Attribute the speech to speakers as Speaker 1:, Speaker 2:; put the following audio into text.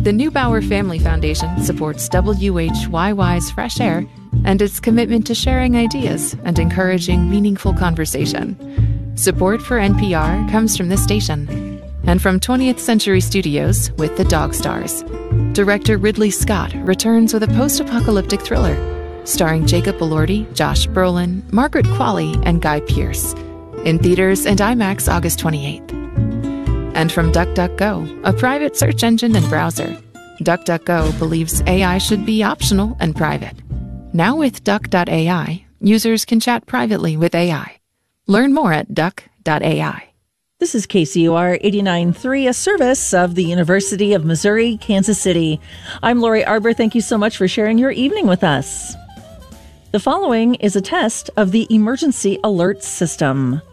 Speaker 1: The Neubauer Family Foundation supports WHYY's Fresh Air and its commitment to sharing ideas and encouraging meaningful conversation. Support for NPR comes from this station and from 20th Century Studios with The Dog Stars. Director Ridley Scott returns with a post-apocalyptic thriller starring Jacob Elordi, Josh Brolin, Margaret Qualley, and Guy Pearce. In theaters and IMAX August 28th. And from DuckDuckGo, a private search engine and browser. DuckDuckGo believes AI should be optional and private. Now with Duck.ai, users can chat privately with AI. Learn more at Duck.ai.
Speaker 2: This is KCUR 89.3, a service of the University of Missouri, Kansas City. I'm Lori Arbor. Thank you so much for sharing your evening with us. The following is a test of the emergency alert system.